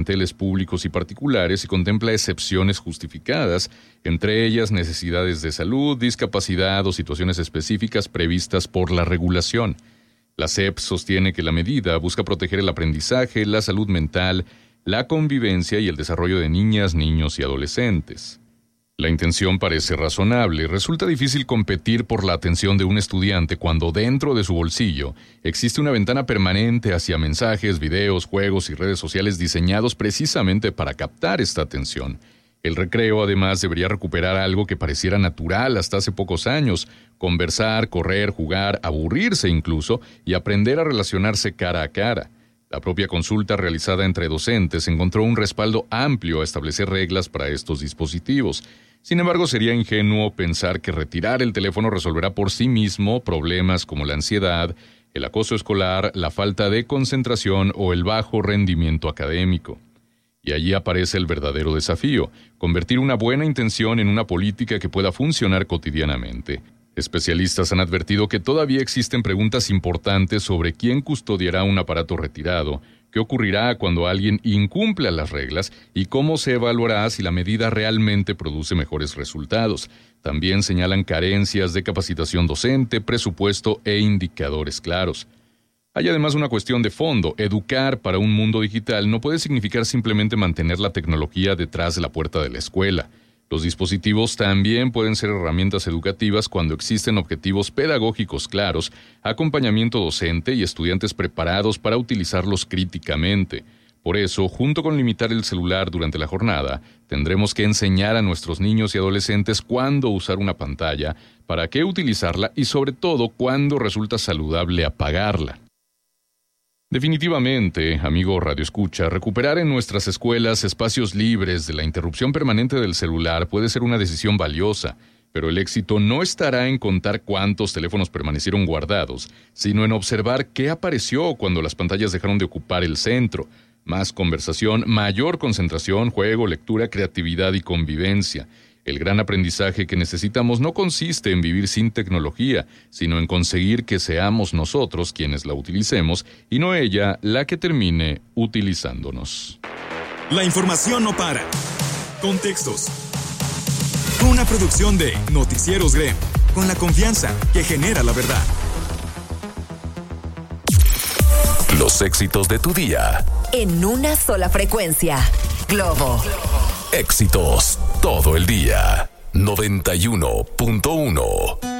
planteles públicos y particulares y contempla excepciones justificadas, entre ellas necesidades de salud, discapacidad o situaciones específicas previstas por la regulación. La SEP sostiene que la medida busca proteger el aprendizaje, la salud mental, la convivencia y el desarrollo de niñas, niños y adolescentes. La intención parece razonable. Resulta difícil competir por la atención de un estudiante cuando dentro de su bolsillo existe una ventana permanente hacia mensajes, videos, juegos y redes sociales diseñados precisamente para captar esta atención. El recreo, además, debería recuperar algo que pareciera natural hasta hace pocos años: conversar, correr, jugar, aburrirse incluso, y aprender a relacionarse cara a cara. La propia consulta realizada entre docentes encontró un respaldo amplio a establecer reglas para estos dispositivos. Sin embargo, sería ingenuo pensar que retirar el teléfono resolverá por sí mismo problemas como la ansiedad, el acoso escolar, la falta de concentración o el bajo rendimiento académico. Y allí aparece el verdadero desafío: convertir una buena intención en una política que pueda funcionar cotidianamente. Especialistas han advertido que todavía existen preguntas importantes sobre quién custodiará un aparato retirado, qué ocurrirá cuando alguien incumpla las reglas y cómo se evaluará si la medida realmente produce mejores resultados. También señalan carencias de capacitación docente, presupuesto e indicadores claros. Hay además una cuestión de fondo. Educar para un mundo digital no puede significar simplemente mantener la tecnología detrás de la puerta de la escuela. Los dispositivos también pueden ser herramientas educativas cuando existen objetivos pedagógicos claros, acompañamiento docente y estudiantes preparados para utilizarlos críticamente. Por eso, junto con limitar el celular durante la jornada, tendremos que enseñar a nuestros niños y adolescentes cuándo usar una pantalla, para qué utilizarla y sobre todo cuándo resulta saludable apagarla. Definitivamente, amigo radioescucha, recuperar en nuestras escuelas espacios libres de la interrupción permanente del celular puede ser una decisión valiosa, pero el éxito no estará en contar cuántos teléfonos permanecieron guardados, sino en observar qué apareció cuando las pantallas dejaron de ocupar el centro. Más conversación, mayor concentración, juego, lectura, creatividad y convivencia. El gran aprendizaje que necesitamos no consiste en vivir sin tecnología, sino en conseguir que seamos nosotros quienes la utilicemos y no ella la que termine utilizándonos. La información no para. Contextos. Una producción de Noticieros GREM, con la confianza que genera la verdad. Los éxitos de tu día. En una sola frecuencia. Globo. Éxitos todo el día. 91.1